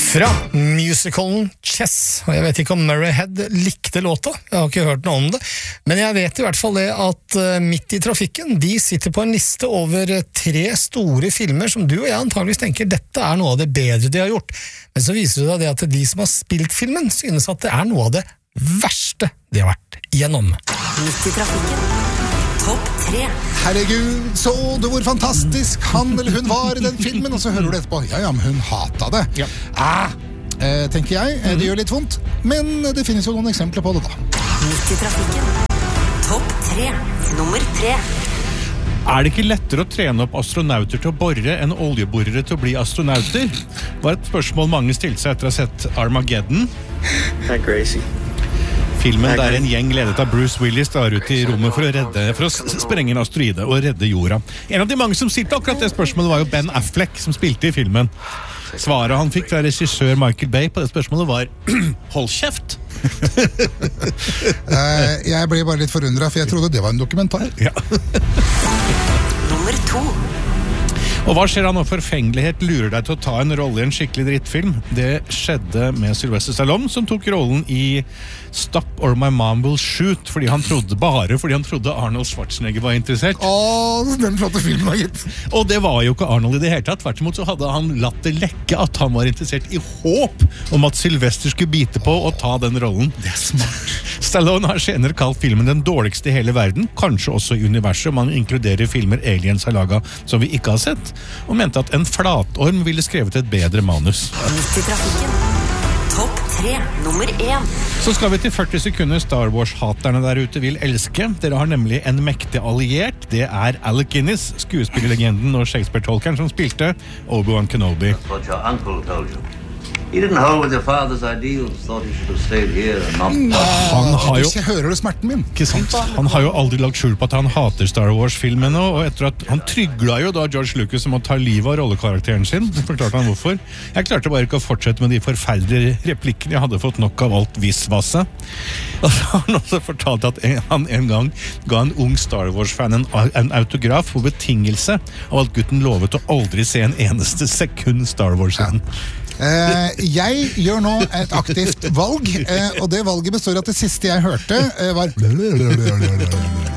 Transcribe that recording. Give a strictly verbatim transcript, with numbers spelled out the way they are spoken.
Fra musicalen Chess, og jeg vet ikke om Murray Head likte låta, jeg har ikke hørt noe om det, men jeg vet i hvert fall det at uh, Midt i trafikken, de sitter på en liste over uh, tre store filmer som du og jeg antageligvis tenker dette er noe av det bedre de har gjort, men så viser det det at de som har spilt filmen synes at det er noe av det verste de har vært igjennom. Midt i trafikken. Topp tre. Herregud, så du hvor fantastisk han eller hun var i den filmen, og så hører du etterpå, ja, ja, men hun hatet det. Ja. Ah, eh, tenker jeg, det gjør litt vondt, men det finnes jo noen eksempler på det da. Midt i trafikken. Topp tre. Nummer tre. Er det ikke lettere å trene opp astronauter til å borre enn oljeborere til å bli astronauter? Det var et spørsmål mange stilte seg etter å ha sett Armageddon. Hi, Gracie. Filmen der en gjeng ledet av Bruce Willis drar ut i rommet for å, redde, for å sprenge en asteroide og redde jorda. En av de mange som stilte akkurat det spørsmålet var jo Ben Affleck, som spilte i filmen. Svaret han fikk fra regissør Michael Bay på det spørsmålet var hold kjeft. eh, jeg ble bare litt forundret, for jeg trodde det var en dokumentar. Ja. Nummer to. Og hva skjer da når forfengelighet lurer deg til å ta en rolle i en skikkelig drittfilm? Det skjedde med Sylvester Stallone, som tok rollen i Stop or My Mom Will Shoot, fordi han trodde bare fordi han trodde Arnold Schwarzenegger var interessert. Åh, den flotte filmen var gitt. Og det var jo ikke Arnold i det hele tatt. Tvert imot så hadde han latt det lekke at han var interessert i håp om at Sylvester skulle bite på og ta den rollen. Det er smart. Stallone har senere kalt filmen den dårligste i hele verden, kanskje også i universet, om man inkluderer filmer aliens har laget som vi ikke har sett, og mente at en flatorm ville skrevet et bedre manus. Midt i trafikken. Topp tre. Nummer én. Så skal vi til førti sekunder Star Wars-haterne der ute vil elske. Dere har nemlig en mektig alliert. Det er Alec Guinness, skuespillerlegenden og Shakespeare-tolkeren som spilte Obi-Wan Kenobi. That's what your uncle told you. He didn't hold with your father's ideals, thought he should have stayed here and not... Han har jo, Jeg hører du smerten min. ikke sant? Han har jo aldri lagt skjul på at han hater Star Wars-filmene, og etter at han trygla jo da George Lucas om å ta livet av rollekarakteren sin, så forklarte han hvorfor. Jeg klarte bare ikke å fortsette med de forferdelige replikkene, jeg hadde fått nok av alt visvasse. Og så har han også fortalt at en, han en gang ga en ung Star Wars-fan en, en autograf på betingelse av at gutten lovet å aldri se en eneste sekund Star Wars-en. Eh, jeg gjør nå et aktivt valg, eh, og det valget består av at det siste jeg hørte eh, var